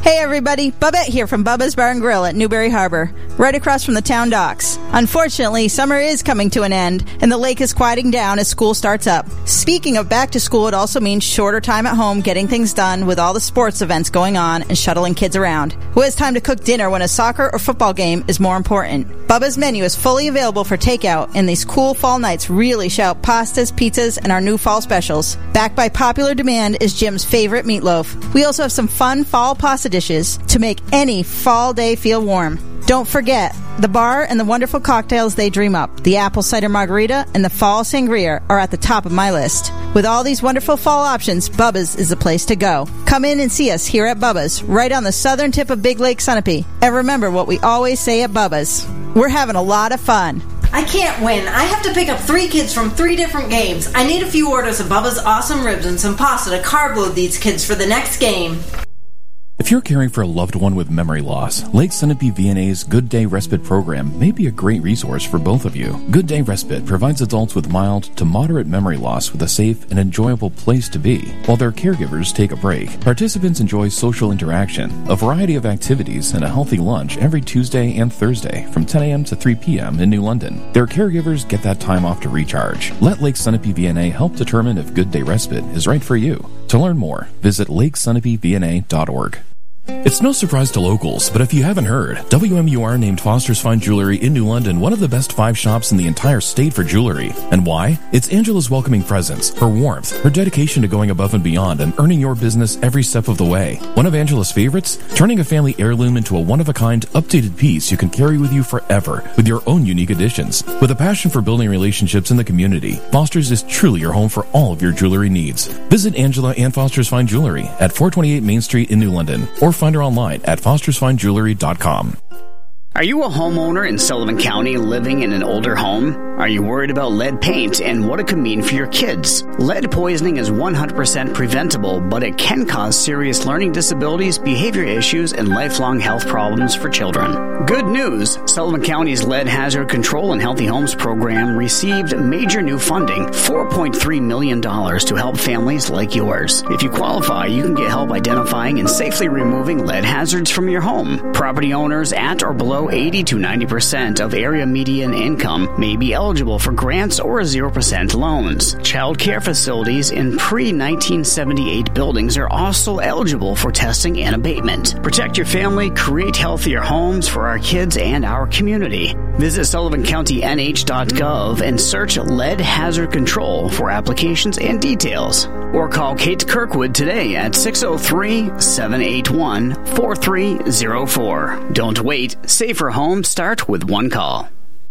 Hey everybody, Bubette here from Bubba's Bar and Grill at Newberry Harbor, right across from the town docks. Unfortunately, summer is coming to an end, and the lake is quieting down as school starts up. Speaking of back to school, it also means shorter time at home getting things done with all the sports events going on and shuttling kids around. Who has time to cook dinner when a soccer or football game is more important? Bubba's menu is fully available for takeout, and these cool fall nights really shout pastas, pizzas, and our new fall specials. Backed by popular demand is Jim's favorite meatloaf. We also have some fun fall pasta dishes to make any fall day feel warm. Don't forget, the bar and the wonderful cocktails they dream up, the apple cider margarita and the fall sangria, are at the top of my list. With all these wonderful fall options, Bubba's is the place to go. Come in and see us here at Bubba's, right on the southern tip of Big Lake Sunapee. And remember what we always say at Bubba's: we're having a lot of fun. I can't win. I have to pick up 3 kids from 3 different games. I need a few orders of Bubba's awesome ribs and some pasta to carb load these kids for the next game. If you're caring for a loved one with memory loss, Lake Sunapee VNA's Good Day Respite program may be a great resource for both of you. Good Day Respite provides adults with mild to moderate memory loss with a safe and enjoyable place to be, while their caregivers take a break. Participants enjoy social interaction, a variety of activities, and a healthy lunch every Tuesday and Thursday from 10 a.m. to 3 p.m. in New London. Their caregivers get that time off to recharge. Let Lake Sunapee VNA help determine if Good Day Respite is right for you. To learn more, visit lakesunapeevna.org. It's no surprise to locals, but if you haven't heard, WMUR named Foster's Fine Jewelry in New London one of the best 5 shops in the entire state for jewelry. And why? It's Angela's welcoming presence, her warmth, her dedication to going above and beyond and earning your business every step of the way. One of Angela's favorites? Turning a family heirloom into a one-of-a-kind, updated piece you can carry with you forever with your own unique additions. With a passion for building relationships in the community, Foster's is truly your home for all of your jewelry needs. Visit Angela and Foster's Fine Jewelry at 428 Main Street in New London, or find her online at fostersfinejewelry.com. Are you a homeowner in Sullivan County living in an older home? Are you worried about lead paint and what it could mean for your kids? Lead poisoning is 100% preventable, but it can cause serious learning disabilities, behavior issues, and lifelong health problems for children. Good news! Sullivan County's Lead Hazard Control and Healthy Homes program received major new funding, $4.3 million, to help families like yours. If you qualify, you can get help identifying and safely removing lead hazards from your home. Property owners at or below 80 to 90% of area median income may be eligible for grants or 0% loans. Child care facilities in pre-1978 buildings are also eligible for testing and abatement. Protect your family, create healthier homes for our kids and our community. Visit SullivanCountyNH.gov and search Lead Hazard Control for applications and details. Or call Kate Kirkwood today at 603-781-4304. Don't wait. Safer homes start with one call.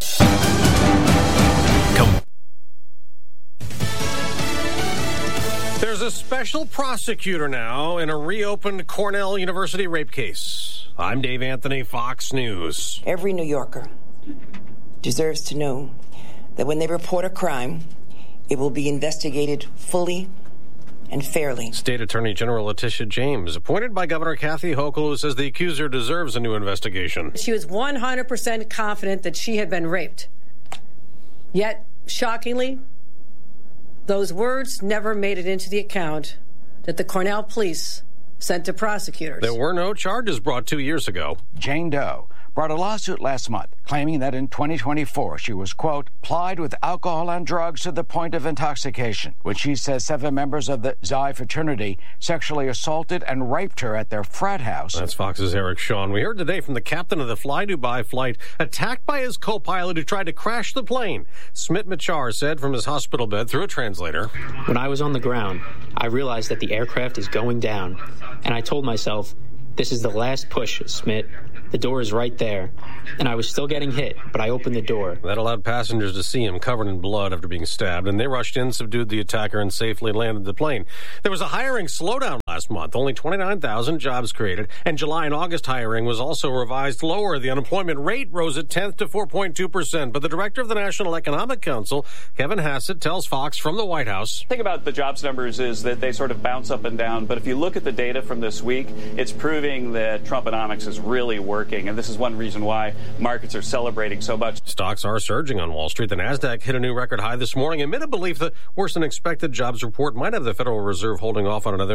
There's a special prosecutor now in a reopened Cornell University rape case. I'm Dave Anthony, Fox News. Every New Yorker deserves to know that when they report a crime, it will be investigated fully and fairly. State Attorney General Letitia James, appointed by Governor Kathy Hochul, who says the accuser deserves a new investigation. She was 100% confident that she had been raped. Yet, shockingly, those words never made it into the account that the Cornell police sent to prosecutors. There were no charges brought 2 years ago. Jane Doe brought a lawsuit last month claiming that in 2024 she was, quote, plied with alcohol and drugs to the point of intoxication when she says 7 members of the Xi fraternity sexually assaulted and raped her at their frat house. That's Fox's Eric Shawn. We heard today from the captain of the Fly Dubai flight attacked by his co-pilot who tried to crash the plane. Smit Machar said from his hospital bed through a translator. When I was on the ground, I realized that the aircraft is going down, and I told myself, this is the last push, Smit. The door is right there. And I was still getting hit, but I opened the door. That allowed passengers to see him covered in blood after being stabbed, and they rushed in, subdued the attacker, and safely landed the plane. There was a hiring slowdown last month. Only 29,000 jobs created, and July and August hiring was also revised lower. The unemployment rate rose at 10th to 4.2%. But the director of the National Economic Council, Kevin Hassett, tells Fox from the White House. The thing about the jobs numbers is that they sort of bounce up and down, but if you look at the data from this week, it's proving that Trumponomics is really working, and this is one reason why markets are celebrating so much. Stocks are surging on Wall Street. The Nasdaq hit a new record high this morning amid a belief that worse than expected jobs report might have the Federal Reserve holding off on another interest rate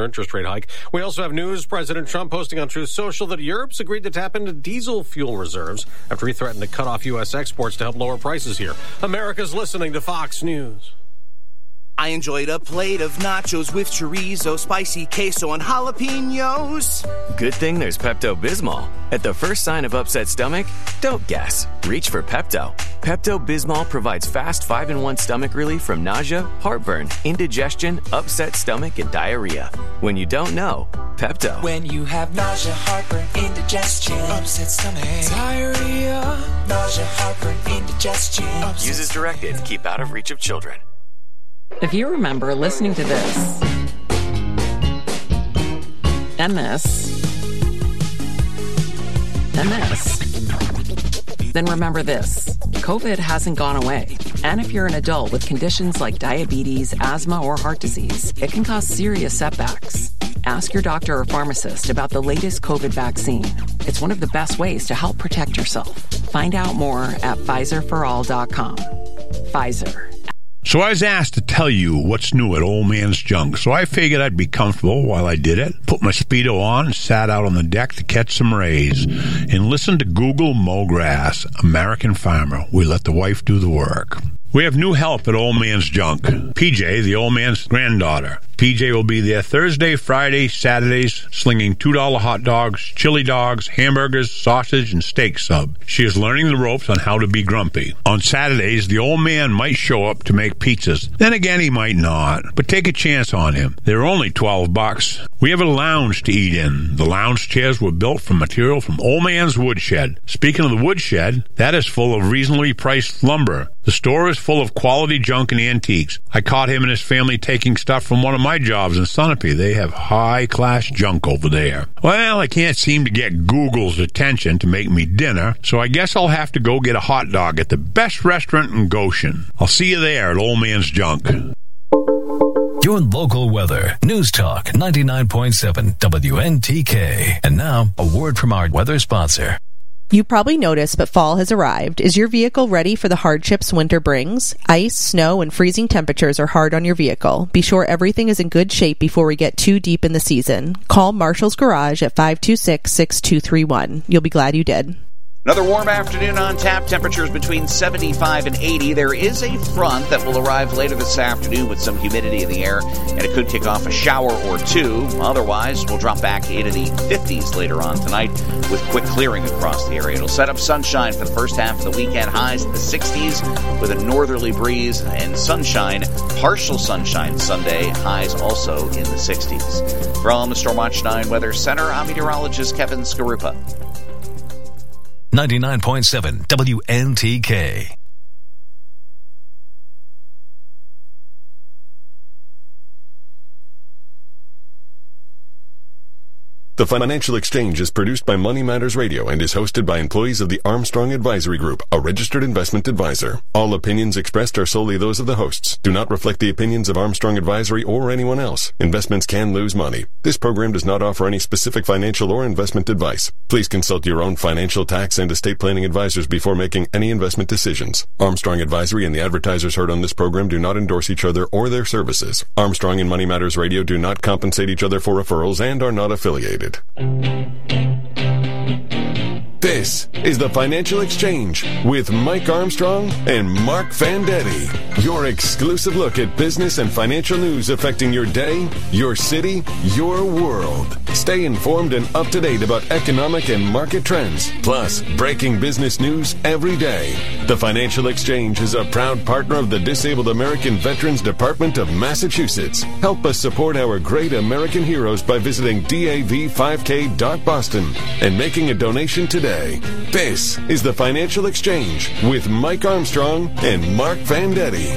hike. We also have news. President Trump posting on Truth Social that Europe's agreed to tap into diesel fuel reserves after he threatened to cut off U.S. exports to help lower prices here. America's listening to Fox News. I enjoyed a plate of nachos with chorizo, spicy queso, and jalapenos. Good thing there's Pepto-Bismol. At the first sign of upset stomach, don't guess. Reach for Pepto. Pepto-Bismol provides fast 5-in-1 stomach relief from nausea, heartburn, indigestion, upset stomach, and diarrhea. When you don't know, Pepto. When you have nausea, heartburn, indigestion, upset stomach, diarrhea, nausea, heartburn, indigestion. Use as directed. Keep out of reach of children. If you remember listening to this, and this, and this, then remember this. COVID hasn't gone away. And if you're an adult with conditions like diabetes, asthma, or heart disease, it can cause serious setbacks. Ask your doctor or pharmacist about the latest COVID vaccine. It's one of the best ways to help protect yourself. Find out more at PfizerForAll.com. Pfizer. So I was asked to tell you what's new at Old Man's Junk, so I figured I'd be comfortable while I did it, put my Speedo on and sat out on the deck to catch some rays, and listen to Google Mow Grass, American Farmer. We let the wife do the work. We have new help at Old Man's Junk. PJ, the old man's granddaughter. PJ will be there Thursday, Friday, Saturdays, slinging $2 hot dogs, chili dogs, hamburgers, sausage, and steak sub. She is learning the ropes on how to be grumpy. On Saturdays, the old man might show up to make pizzas. Then again, he might not. But take a chance on him. They're only $12. We have a lounge to eat in. The lounge chairs were built from material from Old Man's Woodshed. Speaking of the woodshed, that is full of reasonably priced lumber. The store is full of quality junk and antiques. I caught him and his family taking stuff from one of my jobs in Sunapee. They have high-class junk over there. Well, I can't seem to get Google's attention to make me dinner, so I guess I'll have to go get a hot dog at the best restaurant in Goshen. I'll see you there at Old Man's Junk. Your local weather. News Talk 99.7 WNTK. And now, a word from our weather sponsor. You probably noticed, but fall has arrived. Is your vehicle ready for the hardships winter brings? Ice, snow, and freezing temperatures are hard on your vehicle. Be sure everything is in good shape before we get too deep in the season. Call Marshall's Garage at 526-6231. You'll be glad you did. Another warm afternoon on tap. Temperatures between 75 and 80. There is a front that will arrive later this afternoon with some humidity in the air, and it could kick off a shower or two. Otherwise, we'll drop back into the 50s later on tonight with quick clearing across the area. It'll set up sunshine for the first half of the weekend. Highs in the 60s with a northerly breeze and sunshine. Partial sunshine Sunday. Highs also in the 60s. From the Stormwatch 9 Weather Center, I'm meteorologist Kevin Skarupa. 99.7 WNTK. The Financial Exchange is produced by Money Matters Radio and is hosted by employees of the Armstrong Advisory Group, a registered investment advisor. All opinions expressed are solely those of the hosts. Do not reflect the opinions of Armstrong Advisory or anyone else. Investments can lose money. This program does not offer any specific financial or investment advice. Please consult your own financial, tax, and estate planning advisors before making any investment decisions. Armstrong Advisory and the advertisers heard on this program do not endorse each other or their services. Armstrong and Money Matters Radio do not compensate each other for referrals and are not affiliated. This is the Financial Exchange with Mike Armstrong and Mark Vendetti. Your exclusive look at business and financial news affecting your day, your city, your world. Stay informed and up to date about economic and market trends, plus breaking business news every day. The Financial Exchange is a proud partner of the Disabled American Veterans Department of Massachusetts. Help us support our great American heroes by visiting DAV5K.Boston and making a donation today. This is the Financial Exchange with Mike Armstrong and Mark Vendetti.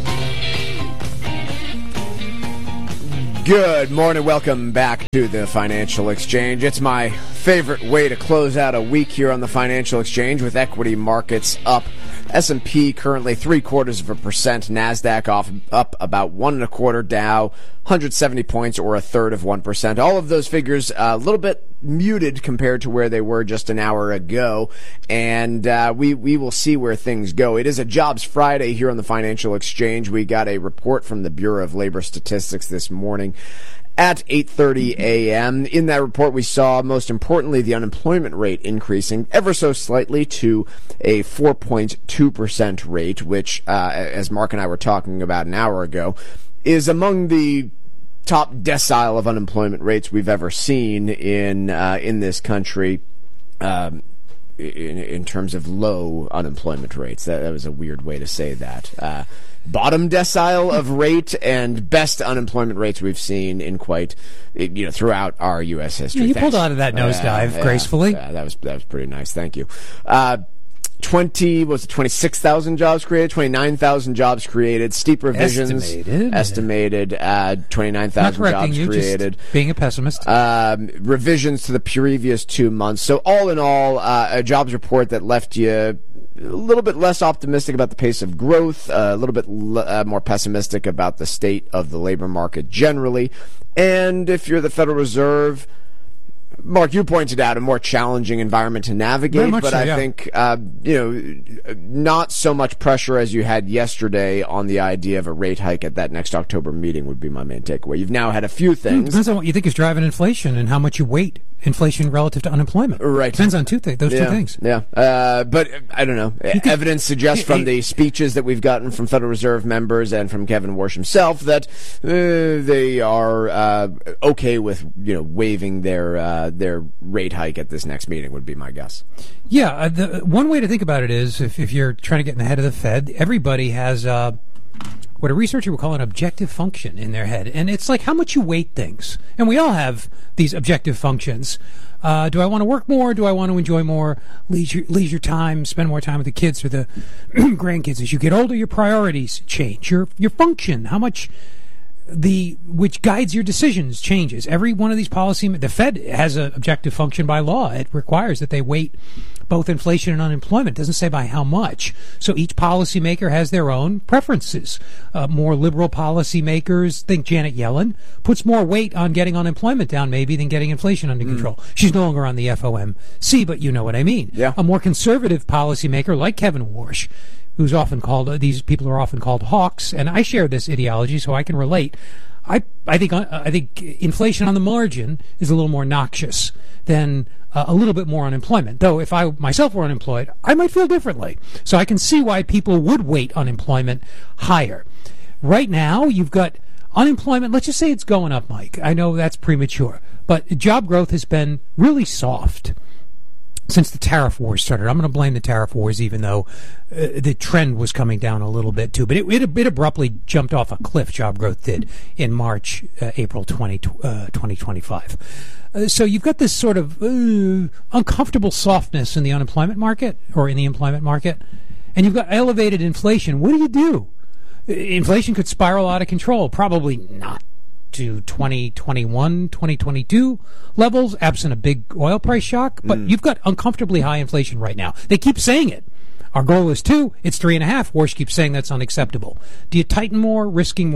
Good morning. Welcome back to the Financial Exchange. It's my favorite way to close out a week here on the Financial Exchange with equity markets up. S&P currently 0.75%, NASDAQ up about 1.25%, Dow 170 points or 1/3%. All of those figures a little bit muted compared to where they were just an hour ago, and we will see where things go. It is a Jobs Friday here on the Financial Exchange. We got a report from the Bureau of Labor Statistics this morning. at 8:30 a.m. In that report, we saw, most importantly, the unemployment rate increasing ever so slightly to a 4.2% rate, which, as Mark and I were talking about an hour ago, is among the top decile of unemployment rates we've ever seen in this country. In terms of low unemployment rates. That was a weird way to say that. Bottom decile of rate and best unemployment rates we've seen in quite, throughout our U.S. history. Yeah, you pulled out of that nosedive gracefully. Yeah, that was pretty nice. Thank you. 26,000 jobs created, 29,000 jobs created, steep revisions. Estimated 29,000 jobs created. Just being a pessimist. Revisions to the previous 2 months. So all in all, a jobs report that left you a little bit less optimistic about the pace of growth, a little bit more pessimistic about the state of the labor market generally. And if you're the Federal Reserve, Mark, you pointed out a more challenging environment to navigate, but I think, not so much pressure as you had yesterday on the idea of a rate hike at that next October meeting would be my main takeaway. You've now had a few things. Depends on what you think is driving inflation and how much you weight inflation relative to unemployment. Right. Depends on those two things. Yeah. But I don't know. Evidence suggests from the speeches that we've gotten from Federal Reserve members and from Kevin Warsh himself that they are okay with, waiving their rate hike at this next meeting would be my guess. Yeah. One way to think about it is if you're trying to get in the head of the Fed, everybody has what a researcher would call an objective function in their head. And it's like how much you weight things. And we all have these objective functions. Do I want to work more? Do I want to enjoy more leisure time, spend more time with the kids or the grandkids? As you get older, your priorities change. Your function, how much which guides your decisions changes. Every one of these the Fed has an objective function by law. It requires that they weight both inflation and unemployment. It doesn't say by how much. So each policymaker has their own preferences. More liberal policymakers, think Janet Yellen, puts more weight on getting unemployment down maybe than getting inflation under control. She's no longer on the FOMC, but you know what I mean. Yeah. A more conservative policymaker like Kevin Warsh, who's often called, these people are often called hawks, and I share this ideology so I can relate. I think inflation on the margin is a little more noxious than a little bit more unemployment. Though if I myself were unemployed, I might feel differently. So I can see why people would weight unemployment higher. Right now, you've got unemployment. Let's just say it's going up, Mike. I know that's premature, but job growth has been really soft since the tariff wars started. I'm going to blame the tariff wars, even though the trend was coming down a little bit too. But it abruptly jumped off a cliff, job growth did, in March, April 2025. So you've got this sort of uncomfortable softness in the unemployment market, or in the employment market, and you've got elevated inflation. What do? Inflation could spiral out of control. Probably not to 2021, 2022 levels, absent a big oil price shock. But you've got uncomfortably high inflation right now. They keep saying it. Our goal is 2. It's 3.5. Warsh keeps saying that's unacceptable. Do you tighten more, risking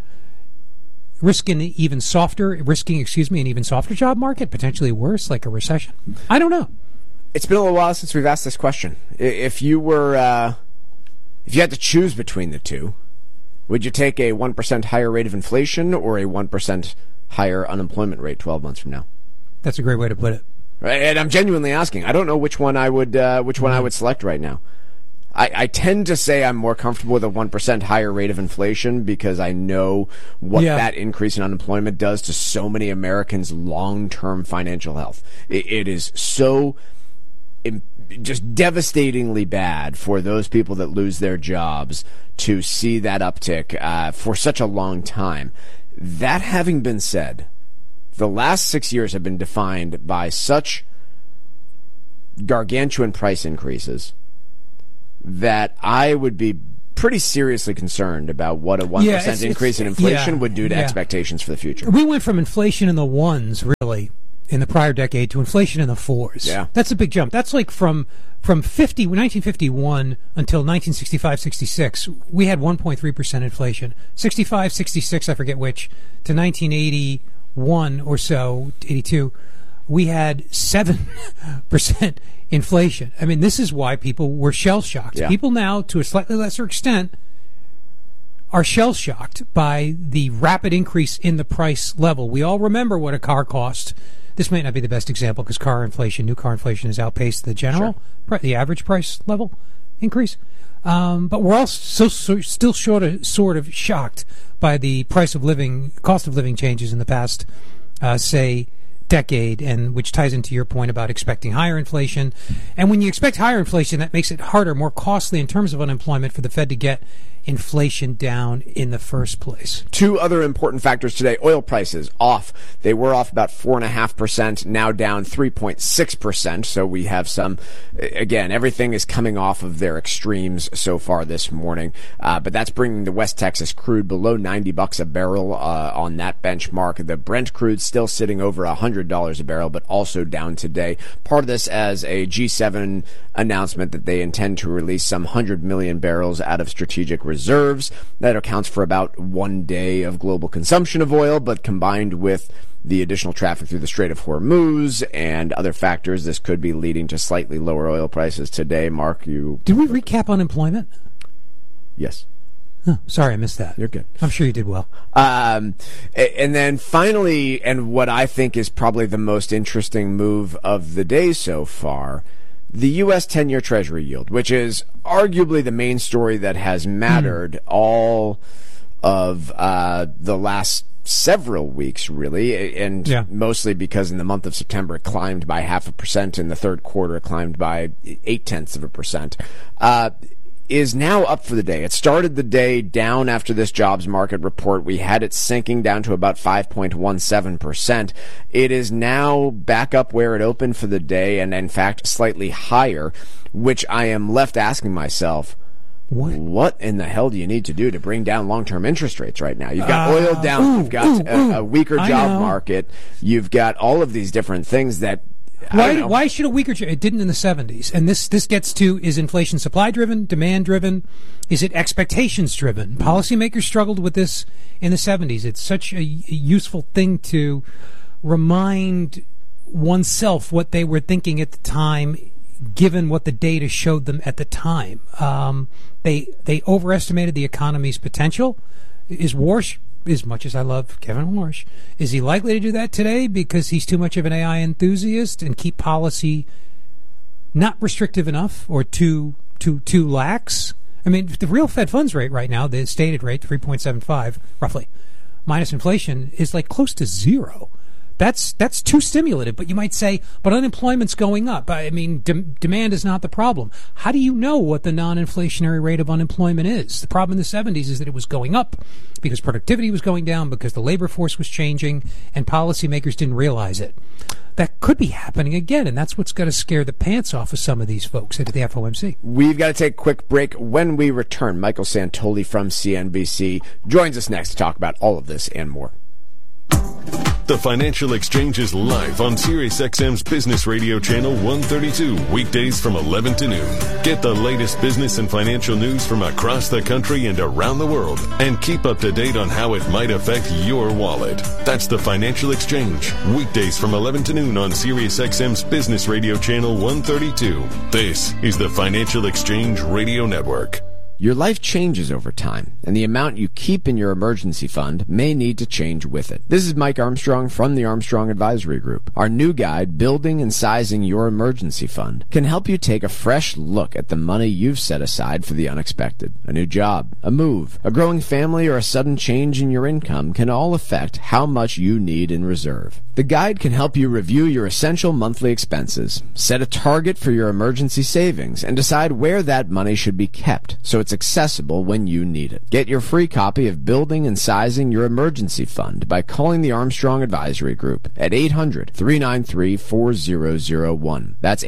an even softer job market, potentially worse, like a recession? I don't know. It's been a little while since we've asked this question. If you had to choose between the two, would you take a 1% higher rate of inflation or a 1% higher unemployment rate 12 months from now? That's a great way to put it. Right, and I'm genuinely asking. I don't know which one I would select right now. I tend to say I'm more comfortable with a 1% higher rate of inflation because I know what that increase in unemployment does to so many Americans' long-term financial health. It is so just devastatingly bad for those people that lose their jobs to see that uptick for such a long time. That having been said, the last 6 years have been defined by such gargantuan price increases that I would be pretty seriously concerned about what a 1% increase in inflation would do to expectations for the future. We went from inflation in the ones, really, in the prior decade to inflation in the 4s. Yeah. That's a big jump. That's like from 1951 until 1965-66, we had 1.3% inflation. 65-66, I forget which, to 1981 or so, 82, we had 7% inflation. I mean, this is why people were shell-shocked. Yeah. People now, to a slightly lesser extent, are shell-shocked by the rapid increase in the price level. We all remember what a car cost. This might not be the best example because new car inflation has outpaced the the average price level increase. But we're all still sort of shocked by the cost of living changes in the past, say, decade, and which ties into your point about expecting higher inflation. And when you expect higher inflation, that makes it harder, more costly in terms of unemployment for the Fed to get inflation down in the first place. Two other important factors today. Oil prices off. They were off about 4.5%, now down 3.6%. So we have some, again, everything is coming off of their extremes so far this morning. But that's bringing the West Texas crude below $90 a barrel on that benchmark. The Brent crude still sitting over $100 a barrel, but also down today. Part of this as a G7 announcement that they intend to release some 100 million barrels out of strategic reserves. That accounts for about 1 day of global consumption of oil, but combined with the additional traffic through the Strait of Hormuz and other factors, this could be leading to slightly lower oil prices today. Mark, Did we recap unemployment? Yes. Oh, sorry, I missed that. You're good. I'm sure you did well. And then finally, and what I think is probably the most interesting move of the day so far, the U.S. 10-year Treasury yield, which is arguably the main story that has mattered all of the last several weeks, really, and mostly because in the month of September it climbed by 0.5%, in the third quarter it climbed by 0.8%, is now up for the day. It started the day down after this jobs market report. We had it sinking down to about 5.17%. It is now back up where it opened for the day, and in fact slightly higher, which I am left asking myself, what in the hell do you need to do to bring down long-term interest rates right now? You've got oil down, you've got a weaker job market, you've got all of these different things that Why should a weaker? It didn't in the 70s, and this gets to: is inflation supply driven, demand driven? Is it expectations driven? Policymakers struggled with this in the 70s. It's such a useful thing to remind oneself what they were thinking at the time, given what the data showed them at the time. They overestimated the economy's potential. Is Warsh, as much as I love Kevin Warsh, is he likely to do that today because he's too much of an AI enthusiast and keep policy not restrictive enough or too lax? I mean, the real Fed funds rate right now, the stated rate, 3.75, roughly, minus inflation, is like close to zero. That's too stimulative. But you might say, but unemployment's going up. I mean, demand is not the problem. How do you know what the non-inflationary rate of unemployment is? The problem in the 70s is that it was going up because productivity was going down, because the labor force was changing, and policymakers didn't realize it. That could be happening again, and that's what's going to scare the pants off of some of these folks at the FOMC. We've got to take a quick break. When we return, Michael Santoli from CNBC joins us next to talk about all of this and more. The Financial Exchange is live on SiriusXM's Business Radio Channel 132, weekdays from 11 to noon. Get the latest business and financial news from across the country and around the world, and keep up to date on how it might affect your wallet. That's the Financial Exchange, weekdays from 11 to noon on SiriusXM's Business Radio Channel 132. This is the Financial Exchange Radio Network. Your life changes over time, and the amount you keep in your emergency fund may need to change with it. This is Mike Armstrong from the Armstrong Advisory Group. Our new guide, Building and Sizing Your Emergency Fund, can help you take a fresh look at the money you've set aside for the unexpected. A new job, a move, a growing family, or a sudden change in your income can all affect how much you need in reserve. The guide can help you review your essential monthly expenses, set a target for your emergency savings, and decide where that money should be kept so it's accessible when you need it. Get your free copy of Building and Sizing Your Emergency Fund by calling the Armstrong Advisory Group at 800-393-4001. That's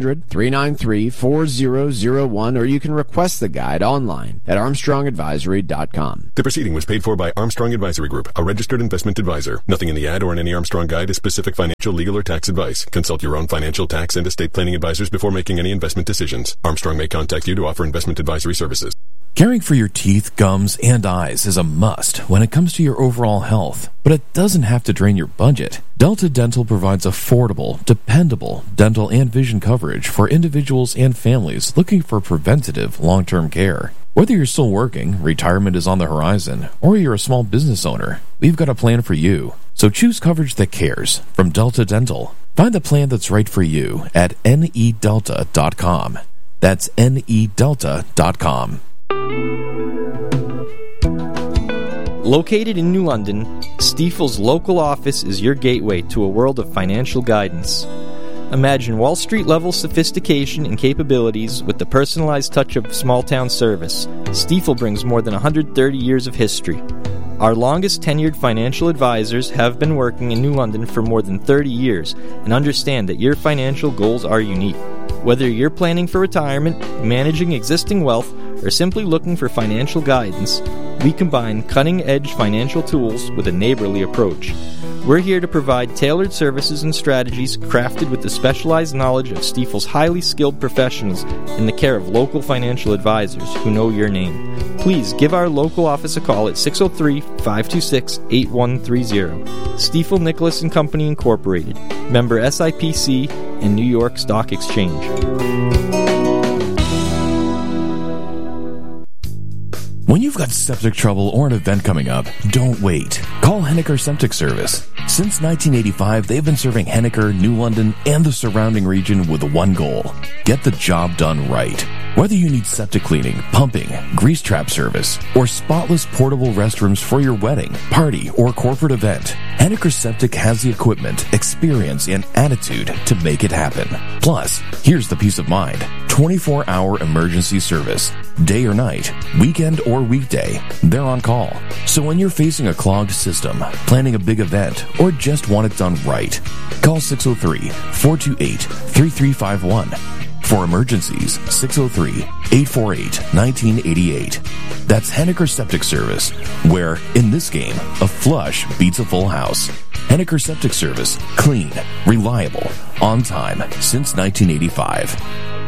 800-393-4001, or you can request the guide online at armstrongadvisory.com. The proceeding was paid for by Armstrong Advisory Group, a registered investment advisor. Nothing in the ad or in any Armstrong guide is specific financial, legal, or tax advice. Consult your own financial, tax, and estate planning advisors before making any investment decisions. Armstrong may contact you to offer investment advisory services. Caring for your teeth, gums, and eyes is a must when it comes to your overall health, but it doesn't have to drain your budget. Delta Dental provides affordable, dependable dental and vision coverage for individuals and families looking for preventative long-term care. Whether you're still working, retirement is on the horizon, or you're a small business owner, we've got a plan for you. So choose coverage that cares from Delta Dental. Find the plan that's right for you at nedelta.com. That's nedelta.com. Located in New London, Stifel's local office is your gateway to a world of financial guidance. Imagine Wall Street-level sophistication and capabilities with the personalized touch of small-town service. Stifel brings more than 130 years of history. Our longest-tenured financial advisors have been working in New London for more than 30 years and understand that your financial goals are unique. Whether you're planning for retirement, managing existing wealth, or simply looking for financial guidance, we combine cutting-edge financial tools with a neighborly approach. We're here to provide tailored services and strategies crafted with the specialized knowledge of Stifel's highly skilled professionals in the care of local financial advisors who know your name. Please give our local office a call at 603-526-8130. Stifel Nicholas & Company Incorporated, member SIPC and New York Stock Exchange. When you've got septic trouble or an event coming up, don't wait. Call Henniker Septic Service. Since 1985, they've been serving Henniker, New London, and the surrounding region with one goal: get the job done right. Whether you need septic cleaning, pumping, grease trap service, or spotless portable restrooms for your wedding, party, or corporate event, Henniker Septic has the equipment, experience, and attitude to make it happen. Plus, here's the peace of mind: 24-hour emergency service. Day or night, weekend or weekday, they're on call. So when you're facing a clogged system, planning a big event, or just want it done right, call 603-428-3351. For emergencies, 603-848-1988. That's Henniker Septic Service, where, in this game, a flush beats a full house. Henniker Septic Service. Clean, reliable, on time, since 1985.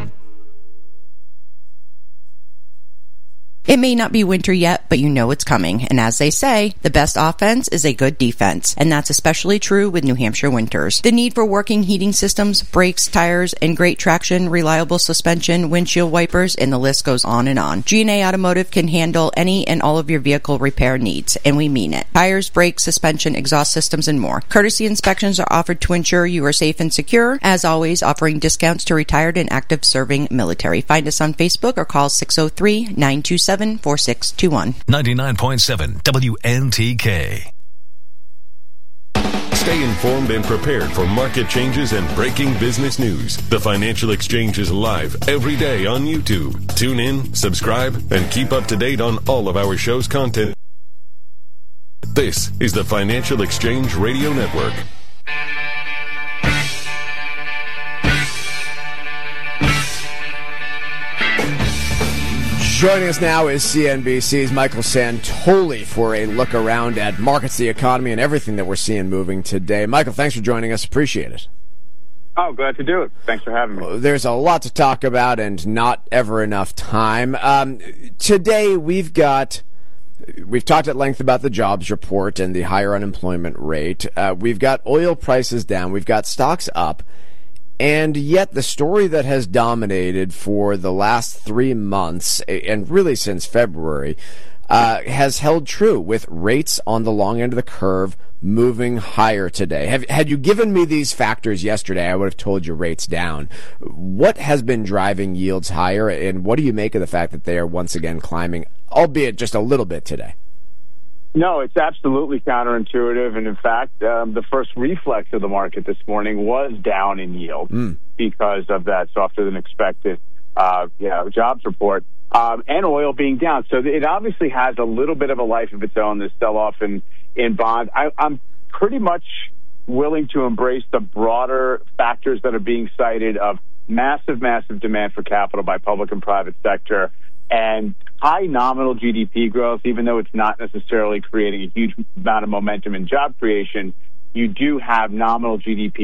It may not be winter yet, but you know it's coming. And as they say, the best offense is a good defense. And that's especially true with New Hampshire winters. The need for working heating systems, brakes, tires, and great traction, reliable suspension, windshield wipers, and the list goes on and on. G&A Automotive can handle any and all of your vehicle repair needs, and we mean it. Tires, brakes, suspension, exhaust systems, and more. Courtesy inspections are offered to ensure you are safe and secure. As always, offering discounts to retired and active serving military. Find us on Facebook or call 603-927-4621. 99.7 WNTK. Stay informed and prepared for market changes and breaking business news. The Financial Exchange is live every day on YouTube. Tune in, subscribe, and keep up to date on all of our show's content. This is the Financial Exchange Radio Network. Joining us now is CNBC's Michael Santoli for a look around at markets, the economy, and everything that we're seeing moving today. Michael, thanks for joining us. Appreciate it. Oh, glad to do it. Thanks for having me. There's a lot to talk about and not ever enough time. Today we've talked at length about the jobs report and the higher unemployment rate. We've got oil prices down. We've got stocks up. And yet the story that has dominated for the last 3 months, and really since February, has held true, with rates on the long end of the curve moving higher today. Had you given me these factors yesterday, I would have told you rates down. What has been driving yields higher, and what do you make of the fact that they are once again climbing, albeit just a little bit today? No, it's absolutely counterintuitive. And in fact, the first reflex of the market this morning was down in yield because of that softer than expected jobs report and oil being down. So it obviously has a little bit of a life of its own, this sell-off in bond. I'm pretty much willing to embrace the broader factors that are being cited of massive demand for capital by public and private sector, and high nominal GDP growth. Even though it's not necessarily creating a huge amount of momentum in job creation, you do have nominal GDP